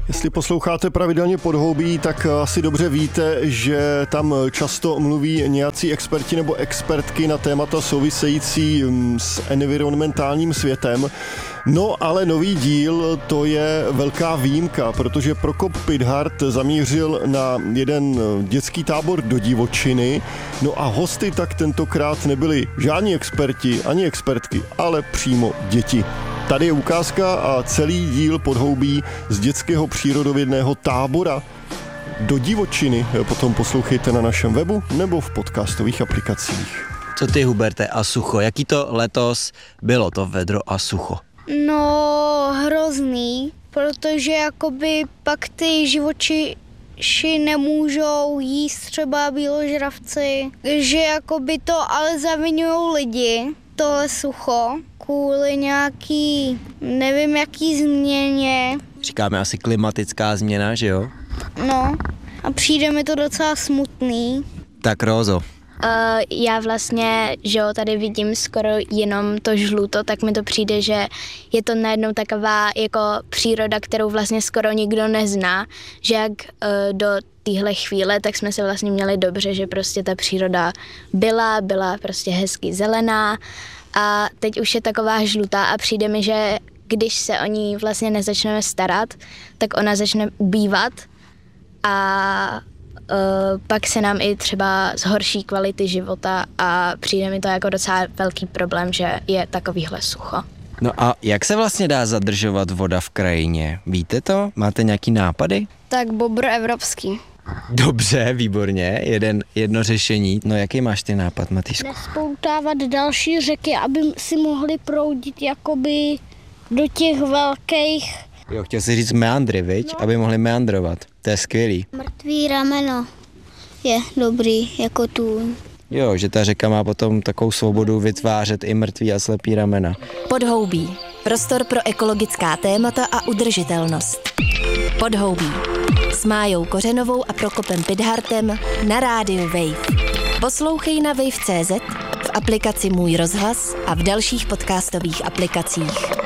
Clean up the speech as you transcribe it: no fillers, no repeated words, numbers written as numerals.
Jestli posloucháte pravidelně Podhoubí, tak asi dobře víte, že tam často mluví nějací experti nebo expertky na témata související s environmentálním světem. No ale nový díl, to je velká výjimka, protože Prokop Pithart zamířil na jeden dětský tábor do divočiny, no a hosty tak tentokrát nebyli žádní experti ani expertky, ale přímo děti. Tady je ukázka a celý díl Podhoubí z dětského přírodovědného tábora do divočiny. Potom poslouchejte na našem webu nebo v podcastových aplikacích. Co ty, Huberte, a sucho? Jaký to letos bylo, to vedro a sucho? No, hrozný, protože jakoby pak ty živočiši nemůžou jíst třeba býložravci, že jakoby to ale zaviňujou lidi, tohle sucho, kvůli nějaký, nevím jaký změně. Říkáme asi klimatická změna, že jo? No, a přijde mi to docela smutný. Tak Rózo. Já vlastně, že jo, tady vidím skoro jenom to žluto, tak mi to přijde, že je to najednou taková jako příroda, kterou vlastně skoro nikdo nezná, že jak do téhle chvíle, tak jsme se vlastně měli dobře, že prostě ta příroda byla prostě hezky zelená a teď už je taková žlutá a přijde mi, že když se o ní vlastně nezačneme starat, tak ona začne ubývat a pak se nám i třeba zhorší kvality života a přijde mi to jako docela velký problém, že je takovýhle sucho. No a jak se vlastně dá zadržovat voda v krajině? Víte to? Máte nějaký nápady? Tak bobr evropský. Dobře, výborně, jedno řešení. No jaký máš ty nápad, Matýšku? Nespoutávat další řeky, aby si mohli proudit jakoby do těch velkých. Jo, chtěl jsi říct meandry, viď? No. Aby mohli meandrovat. To je skvělý. Mrtvý rameno je dobrý jako tůň. Jo, že ta řeka má potom takovou svobodu vytvářet i mrtvý a slepý ramena. Podhoubí. Prostor pro ekologická témata a udržitelnost. Podhoubí. S Májou Kořenovou a Prokopem Pithartem na rádiu Wave. Poslouchej na wave.cz, v aplikaci Můj rozhlas a v dalších podcastových aplikacích.